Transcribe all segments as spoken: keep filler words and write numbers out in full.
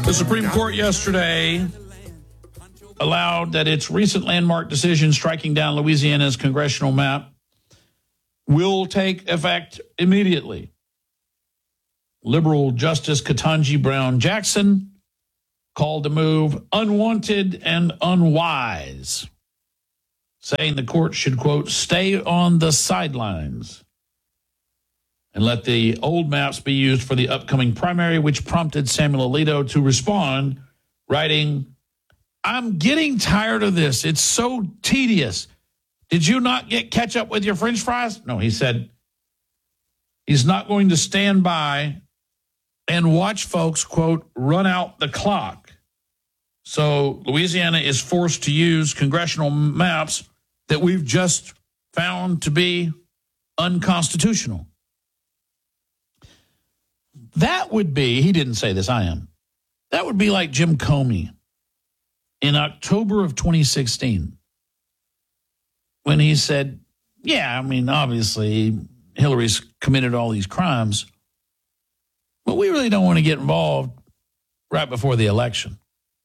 The Supreme Court yesterday allowed that its recent landmark decision striking down Louisiana's congressional map will take effect immediately. Liberal Justice Ketanji Brown Jackson called the move unwanted and unwise, saying the court should, quote, stay on the sidelines and let the old maps be used for the upcoming primary, which prompted Samuel Alito to respond, writing, I'm getting tired of this. It's so tedious. Did you not get ketchup with your French fries? No, he said he's not going to stand by and watch folks, quote, run out the clock. So Louisiana is forced to use congressional maps that we've just found to be unconstitutional. That would be, he didn't say this, I am. That would be like Jim Comey in October of twenty sixteen when he said, yeah, I mean, obviously Hillary's committed all these crimes, but we really don't want to get involved right before the election.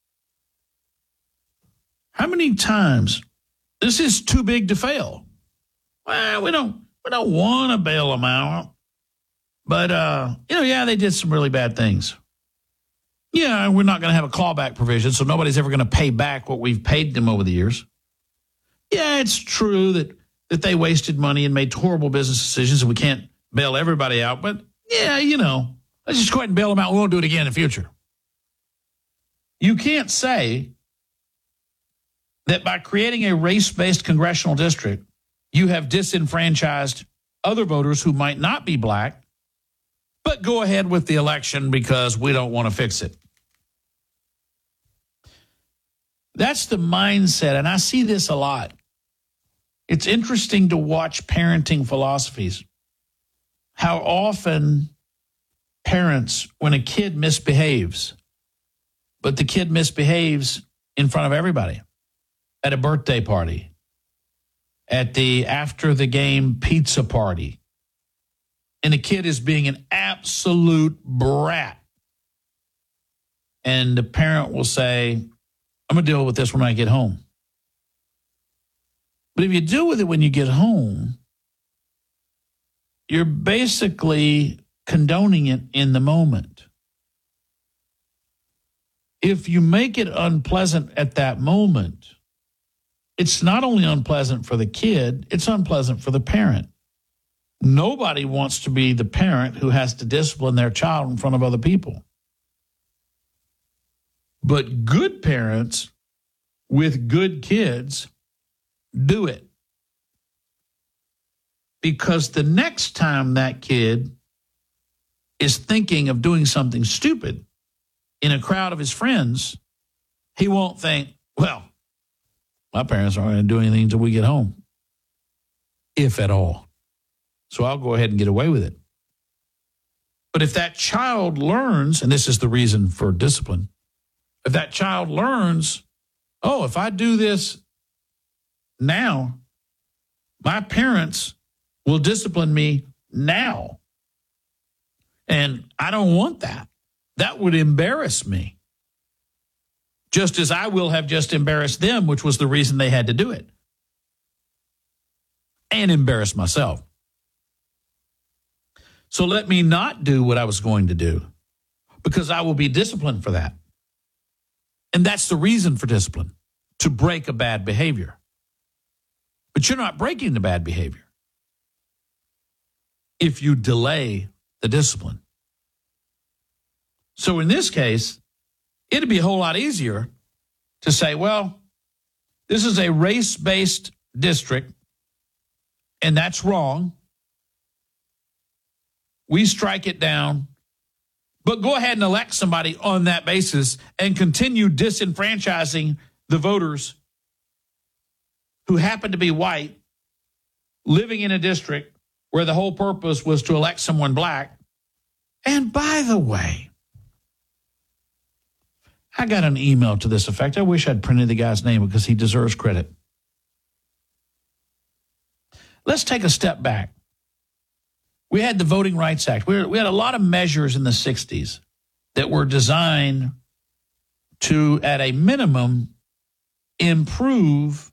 How many times? This is too big to fail. Well, we don't, we don't want to bail them out. But, uh, you know, yeah, they did some really bad things. Yeah, we're not going to have a clawback provision, so nobody's ever going to pay back what we've paid them over the years. Yeah, it's true that, that they wasted money and made horrible business decisions, and we can't bail everybody out. But, yeah, you know, let's just go ahead and bail them out. We won't do it again in the future. You can't say that by creating a race-based congressional district, you have disenfranchised other voters who might not be black, but go ahead with the election because we don't want to fix it. That's the mindset, and I see this a lot. It's interesting to watch parenting philosophies. How often parents, when a kid misbehaves, but the kid misbehaves in front of everybody, at a birthday party, at the after the game pizza party, and the kid is being an absolute brat. And the parent will say, I'm going to deal with this when I get home. But if you deal with it when you get home, you're basically condoning it in the moment. If you make it unpleasant at that moment, it's not only unpleasant for the kid, it's unpleasant for the parent. Nobody wants to be the parent who has to discipline their child in front of other people. But good parents with good kids do it. Because the next time that kid is thinking of doing something stupid in a crowd of his friends, he won't think, well, my parents aren't going to do anything until we get home, if at all. So I'll go ahead and get away with it. But if that child learns, and this is the reason for discipline, if that child learns, oh, if I do this now, my parents will discipline me now. And I don't want that. That would embarrass me. Just as I will have just embarrassed them, which was the reason they had to do it. And embarrass myself. So let me not do what I was going to do, because I will be disciplined for that. And that's the reason for discipline, to break a bad behavior. But you're not breaking the bad behavior if you delay the discipline. So in this case, it'd be a whole lot easier to say, well, this is a race-based district, and that's wrong. We strike it down, but go ahead and elect somebody on that basis and continue disenfranchising the voters who happen to be white, living in a district where the whole purpose was to elect someone black. And by the way, I got an email to this effect. I wish I'd printed the guy's name because he deserves credit. Let's take a step back. We had the Voting Rights Act. We, were, we had a lot of measures in the sixties that were designed to, at a minimum, improve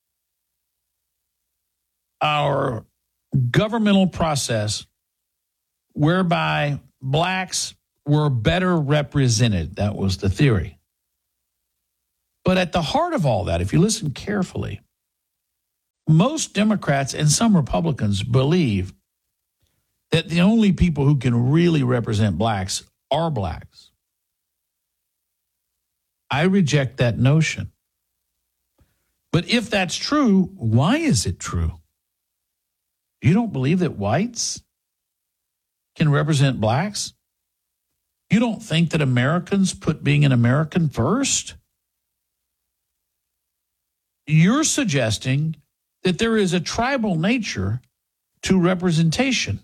our governmental process whereby blacks were better represented. That was the theory. But at the heart of all that, if you listen carefully, most Democrats and some Republicans believe that the only people who can really represent blacks are blacks. I reject that notion. But if that's true, why is it true? You don't believe that whites can represent blacks? You don't think that Americans put being an American first? You're suggesting that there is a tribal nature to representation.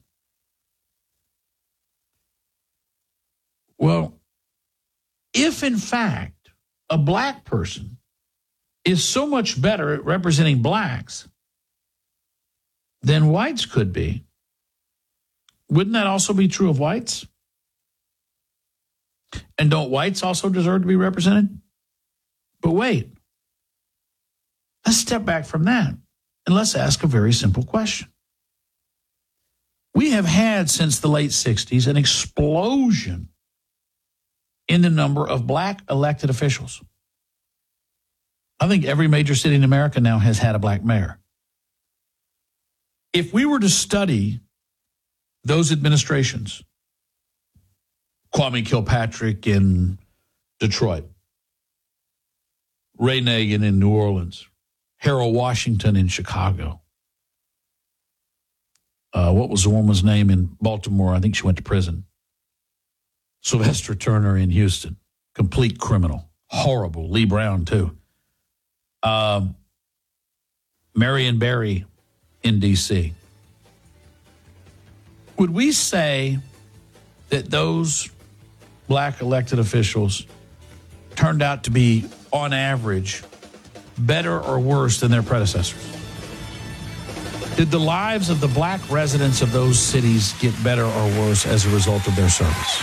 Well, if in fact a black person is so much better at representing blacks than whites could be, wouldn't that also be true of whites? And don't whites also deserve to be represented? But wait, let's step back from that and let's ask a very simple question. We have had since the late sixties an explosion in the number of black elected officials. I think every major city in America now has had a black mayor. If we were to study those administrations, Kwame Kilpatrick in Detroit, Ray Nagin in New Orleans, Harold Washington in Chicago, uh, what was the woman's name in Baltimore? I think she went to prison. Sylvester Turner in Houston, complete criminal, horrible. Lee Brown, too. Um, Marion Barry in D C Would we say that those black elected officials turned out to be, on average, better or worse than their predecessors? Did the lives of the black residents of those cities get better or worse as a result of their service?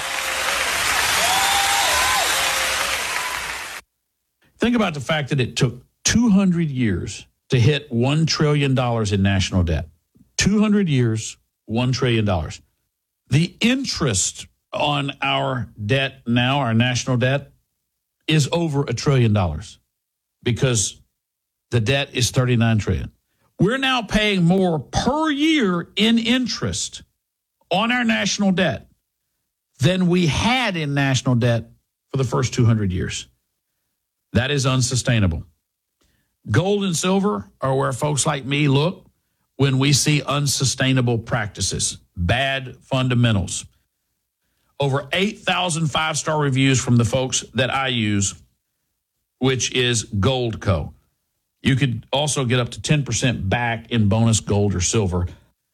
Think about the fact that it took two hundred years to hit one trillion dollars in national debt. two hundred years, one trillion dollars. The interest on our debt now, our national debt, is over a trillion dollars because the debt is thirty-nine trillion dollars. We're now paying more per year in interest on our national debt than we had in national debt for the first two hundred years. That is unsustainable. Gold and silver are where folks like me look when we see unsustainable practices, bad fundamentals. Over eight thousand five-star reviews from the folks that I use, which is Goldco. You could also get up to ten percent back in bonus gold or silver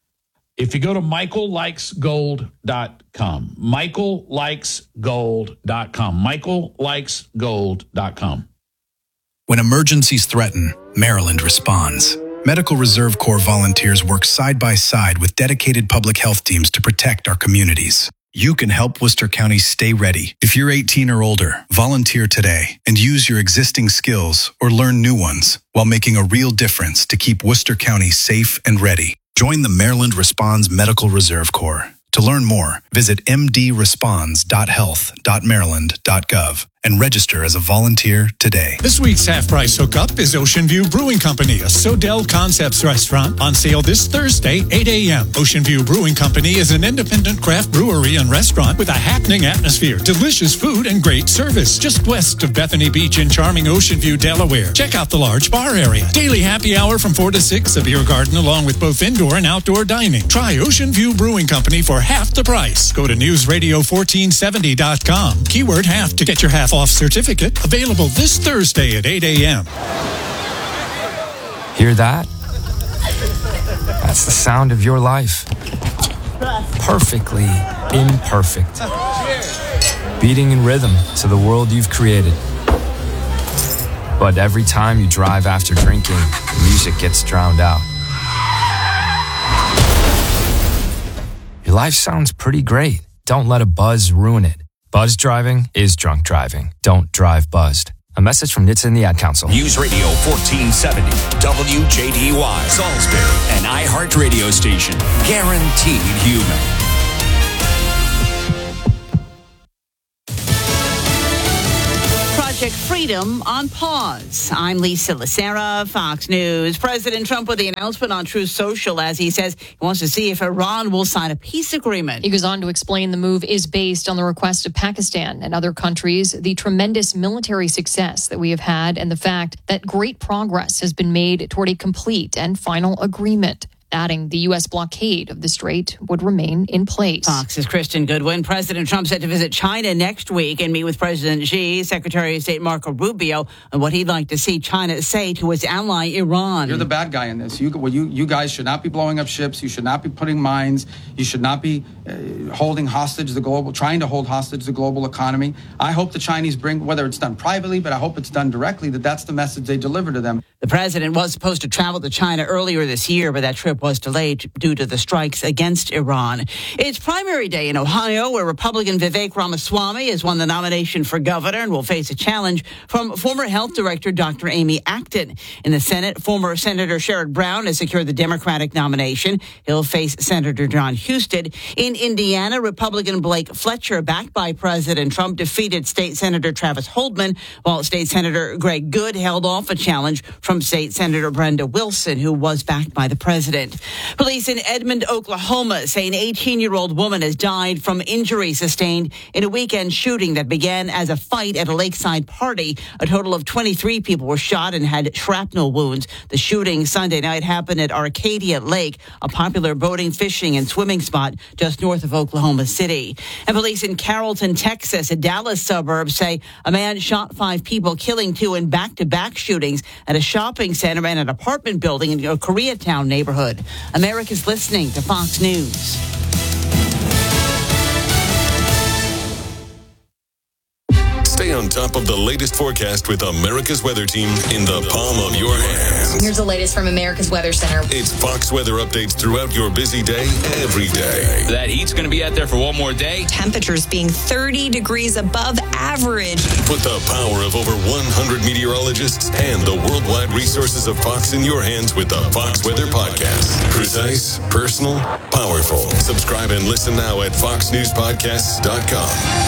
if you go to michael likes gold dot com. michael likes gold dot com. michael likes gold dot com. When emergencies threaten, Maryland responds. Medical Reserve Corps volunteers work side by side with dedicated public health teams to protect our communities. You can help Worcester County stay ready. If you're eighteen or older, volunteer today and use your existing skills or learn new ones while making a real difference to keep Worcester County safe and ready. Join the Maryland Responds Medical Reserve Corps. To learn more, visit m d responds dot health dot maryland dot gov and register as a volunteer today. This week's half-price hookup is Ocean View Brewing Company, a Sodell Concepts restaurant, on sale this Thursday, eight a.m. Ocean View Brewing Company is an independent craft brewery and restaurant with a happening atmosphere, delicious food, and great service. Just west of Bethany Beach in charming Ocean View, Delaware. Check out the large bar area. Daily happy hour from four to six, a beer garden along with both indoor and outdoor dining. Try Ocean View Brewing Company for half the price. Go to news radio fourteen seventy dot com. Keyword half to get your half off certificate. Available this Thursday at eight a.m. Hear that? That's the sound of your life. Perfectly imperfect. Beating in rhythm to the world you've created. But every time you drive after drinking, the music gets drowned out. Your life sounds pretty great. Don't let a buzz ruin it. Buzz driving is drunk driving. Don't drive buzzed. A message from N H T S A and the Ad Council. News Radio fourteen seventy, W J D Y, Salisbury, an iHeart radio station. Guaranteed human. Project Freedom on pause. I'm Lisa Lacera, Fox News. President Trump with the announcement on Truth Social as he says he wants to see if Iran will sign a peace agreement. He goes on to explain the move is based on the request of Pakistan and other countries, the tremendous military success that we have had, and the fact that great progress has been made toward a complete and final agreement. Adding the U S blockade of the strait would remain in place. Fox's Kristen Goodwin. President Trump set to visit China next week and meet with President Xi, Secretary of State Marco Rubio, on what he'd like to see China say to its ally Iran. You're the bad guy in this. You, well, you, you guys should not be blowing up ships. You should not be putting mines. You should not be uh, holding hostage the global, trying to hold hostage the global economy. I hope the Chinese bring, whether it's done privately, but I hope it's done directly, that that's the message they deliver to them. The president was supposed to travel to China earlier this year, but that trip was delayed due to the strikes against Iran. It's primary day in Ohio, where Republican Vivek Ramaswamy has won the nomination for governor and will face a challenge from former health director Doctor Amy Acton. In the Senate, former Senator Sherrod Brown has secured the Democratic nomination. He'll face Senator John Husted. In Indiana, Republican Blake Fletcher, backed by President Trump, defeated State Senator Travis Holdman, while State Senator Greg Good held off a challenge from State Senator Brenda Wilson, who was backed by the president. Police in Edmond, Oklahoma say an eighteen-year-old woman has died from injuries sustained in a weekend shooting that began as a fight at a lakeside party. A total of twenty-three people were shot and had shrapnel wounds. The shooting Sunday night happened at Arcadia Lake, a popular boating, fishing, and swimming spot just north of Oklahoma City. And police in Carrollton, Texas, a Dallas suburb, say a man shot five people, killing two in back-to-back shootings at a shopping center and an apartment building in a Koreatown neighborhood. America's listening to Fox News. Stay on top of the latest forecast with America's Weather Team in the palm of your hands. Here's the latest from America's Weather Center. It's Fox weather updates throughout your busy day, every day. That heat's going to be out there for one more day. Temperatures being thirty degrees above average. Put the power of over one hundred meteorologists and the worldwide resources of Fox in your hands with the Fox Weather Podcast. Precise, personal, powerful. Subscribe and listen now at fox news podcasts dot com.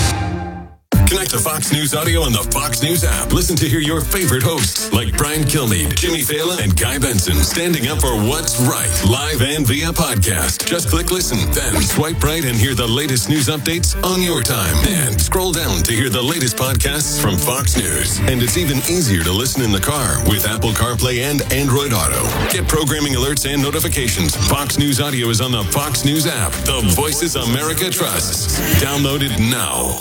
Connect to Fox News Audio on the Fox News app. Listen to hear your favorite hosts like Brian Kilmeade, Jimmy Fallon, and Guy Benson standing up for what's right, live and via podcast. Just click listen, then swipe right and hear the latest news updates on your time. And scroll down to hear the latest podcasts from Fox News. And it's even easier to listen in the car with Apple CarPlay and Android Auto. Get programming alerts and notifications. Fox News Audio is on the Fox News app. The voices America trusts. Download it now.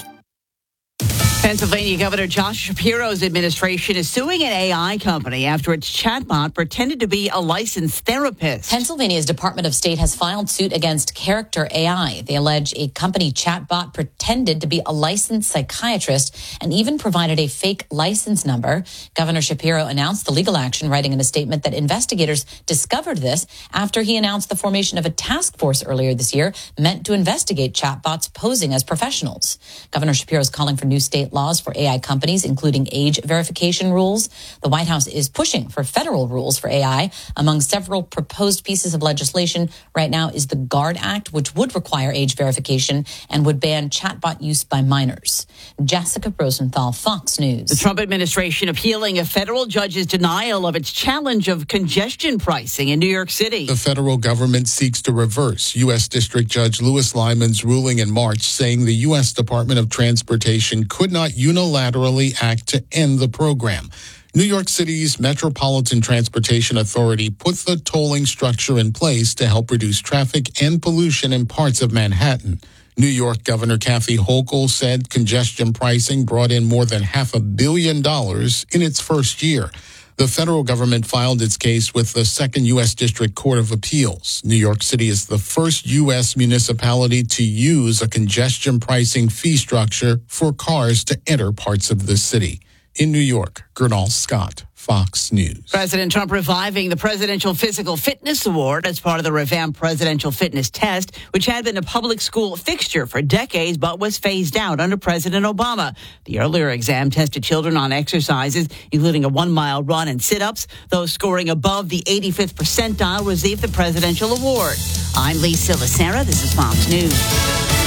Pennsylvania Governor Josh Shapiro's administration is suing an A I company after its chatbot pretended to be a licensed therapist. Pennsylvania's Department of State has filed suit against Character A I. They allege a company chatbot pretended to be a licensed psychiatrist and even provided a fake license number. Governor Shapiro announced the legal action, writing in a statement that investigators discovered this after he announced the formation of a task force earlier this year meant to investigate chatbots posing as professionals. Governor Shapiro is calling for new state laws for A I companies, including age verification rules. The White House is pushing for federal rules for A I. Among several proposed pieces of legislation right now is the GUARD Act, which would require age verification and would ban chatbot use by minors. Jessica Rosenthal, Fox News. The Trump administration appealing a federal judge's denial of its challenge of congestion pricing in New York City. The federal government seeks to reverse U S. District Judge Louis Lyman's ruling in March, saying the U S. Department of Transportation could not unilaterally act to end the program. New York City's Metropolitan Transportation Authority put the tolling structure in place to help reduce traffic and pollution in parts of Manhattan. New York Governor Kathy Hochul said congestion pricing brought in more than half a billion dollars in its first year. The federal government filed its case with the Second U S. District Court of Appeals. New York City is the first U S municipality to use a congestion pricing fee structure for cars to enter parts of the city. In New York, Gernal Scott, Fox News. President Trump reviving the Presidential Physical Fitness Award as part of the revamped Presidential Fitness Test, which had been a public school fixture for decades but was phased out under President Obama. The earlier exam tested children on exercises, including a one-mile run and sit-ups. Those scoring above the eighty-fifth percentile received the Presidential Award. I'm Lee Silvacera. This is Fox News.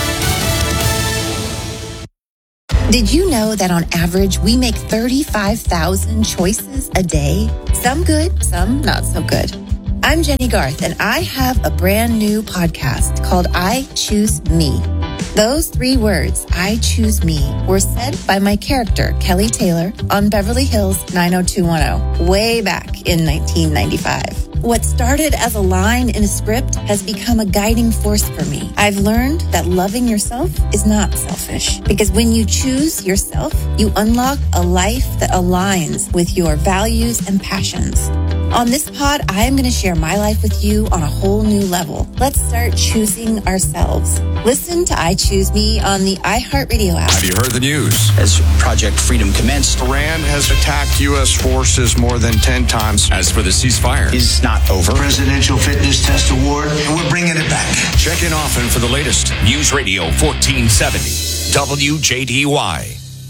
Did you know that on average, we make thirty-five thousand choices a day? Some good, some not so good. I'm Jenny Garth, and I have a brand new podcast called I Choose Me. Those three words, I choose me, were said by my character, Kelly Taylor, on Beverly Hills nine oh two one oh, way back in nineteen ninety-five. What started as a line in a script has become a guiding force for me. I've learned that loving yourself is not selfish, because when you choose yourself, you unlock a life that aligns with your values and passions. On this pod, I am going to share my life with you on a whole new level. Let's start choosing ourselves. Listen to I Choose Me on the iHeartRadio app. Have you heard the news? As Project Freedom commenced, Iran has attacked U S forces more than ten times. As for the ceasefire, is not over. Presidential Fitness Test Award, and we're bringing it back. Check in often for the latest. News Radio fourteen seventy, W J D Y.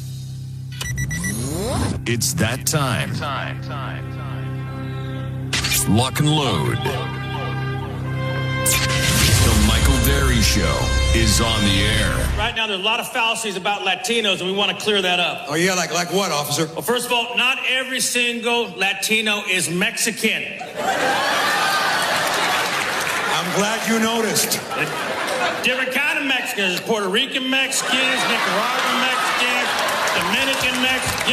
It's that time. Time, time, time. Lock and load. The Michael Derry Show is on the air. Right now, there's a lot of fallacies about Latinos, and we want to clear that up. Oh, yeah? Like like what, officer? Well, first of all, not every single Latino is Mexican. I'm glad you noticed. Different kind of Mexicans. Puerto Rican Mexicans, Nicaraguan Mexicans, Dominican Mexicans.